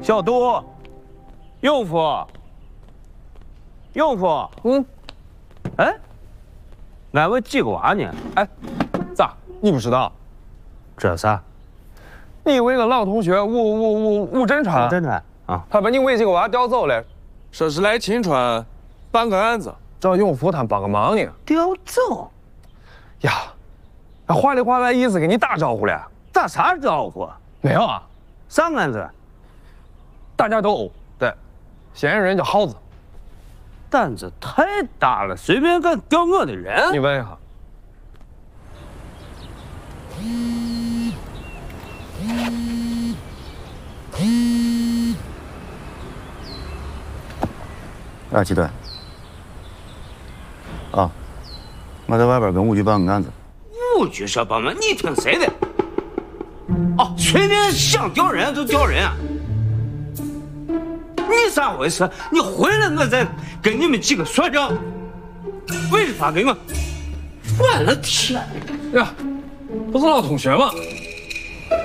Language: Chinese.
小杜，用夫，用夫，哎，俺问几个娃呢？ 哎，咋？你不知道？ 这啥？ 你一位个老同学吴振川， 振川啊， 他把你喂几个娃调走了，说是来秦川办个案子，找永福他们帮个忙呢。 调走？ 呀，他话里话外意思给你打招呼了。 打啥招呼？ 没有啊， 啥案子？ 大家都殴。对，嫌疑人叫耗子。 胆子太大了，随便敢调我的人。 你问一下。 啊，几段？啊，我在外边跟5局办个案子。 5局说帮忙，你听谁的？哦，随便想调人就调人啊！你咋回事？你回来我再跟你们几个说账。为啥给我？我的天呀，不是老同学吗？